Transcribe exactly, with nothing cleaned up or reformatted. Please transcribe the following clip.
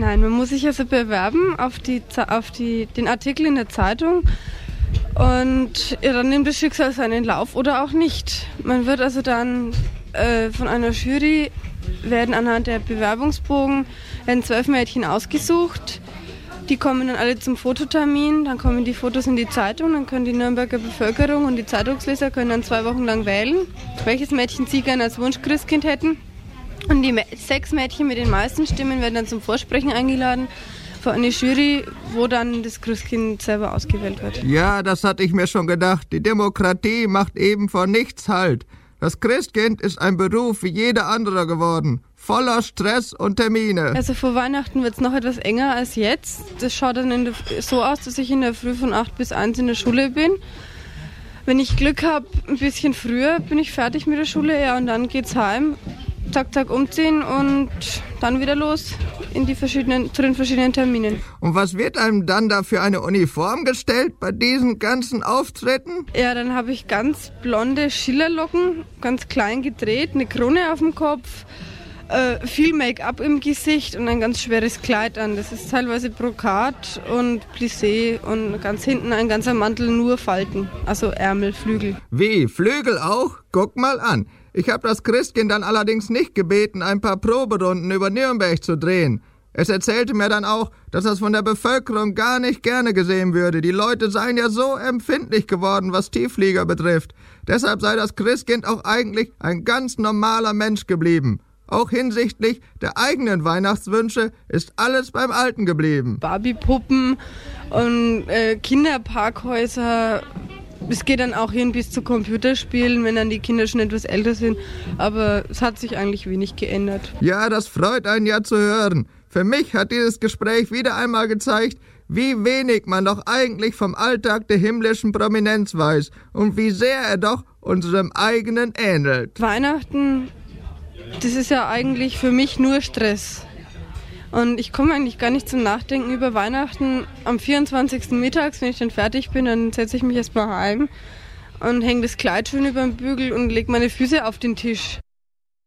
Nein, man muss sich also bewerben auf, die, auf die, den Artikel in der Zeitung und ja, dann nimmt das Schicksal seinen Lauf oder auch nicht. Man wird also dann äh, von einer Jury, werden anhand der Bewerbungsbogen, werden zwölf Mädchen ausgesucht. Die kommen dann alle zum Fototermin, dann kommen die Fotos in die Zeitung, dann können die Nürnberger Bevölkerung und die Zeitungsleser können dann zwei Wochen lang wählen, welches Mädchen sie gerne als Wunschchristkind hätten. Und die sechs Mädchen mit den meisten Stimmen werden dann zum Vorsprechen eingeladen für eine Jury, wo dann das Christkind selber ausgewählt wird. Ja, das hatte ich mir schon gedacht. Die Demokratie macht eben vor nichts Halt. Das Christkind ist ein Beruf wie jeder andere geworden. Voller Stress und Termine. Also vor Weihnachten wird es noch etwas enger als jetzt. Das schaut dann in der, so aus, dass ich in der Früh von acht bis eins in der Schule bin. Wenn ich Glück habe, ein bisschen früher bin ich fertig mit der Schule, ja, und dann geht's heim. Zack, zack, umziehen und dann wieder los in die verschiedenen, zu den verschiedenen Terminen. Und was wird einem dann da für eine Uniform gestellt bei diesen ganzen Auftritten? Ja, dann habe ich ganz blonde Schillerlocken, ganz klein gedreht, eine Krone auf dem Kopf, äh, viel Make-up im Gesicht und ein ganz schweres Kleid an. Das ist teilweise Brokat und Plissé und ganz hinten ein ganzer Mantel, nur Falten, also Ärmel, Flügel. Wie, Flügel auch? Guck mal an. Ich habe das Christkind dann allerdings nicht gebeten, ein paar Proberunden über Nürnberg zu drehen. Es erzählte mir dann auch, dass das von der Bevölkerung gar nicht gerne gesehen würde. Die Leute seien ja so empfindlich geworden, was Tiefflieger betrifft. Deshalb sei das Christkind auch eigentlich ein ganz normaler Mensch geblieben. Auch hinsichtlich der eigenen Weihnachtswünsche ist alles beim Alten geblieben. Barbie-Puppen und äh, Kinderparkhäuser. Es geht dann auch hin bis zu Computerspielen, wenn dann die Kinder schon etwas älter sind. Aber es hat sich eigentlich wenig geändert. Ja, das freut einen ja zu hören. Für mich hat dieses Gespräch wieder einmal gezeigt, wie wenig man doch eigentlich vom Alltag der himmlischen Prominenz weiß und wie sehr er doch unserem eigenen ähnelt. Weihnachten, das ist ja eigentlich für mich nur Stress. Und ich komme eigentlich gar nicht zum Nachdenken über Weihnachten. Am vierundzwanzigsten mittags, wenn ich dann fertig bin, dann setze ich mich erstmal heim und hänge das Kleid schön über den Bügel und lege meine Füße auf den Tisch.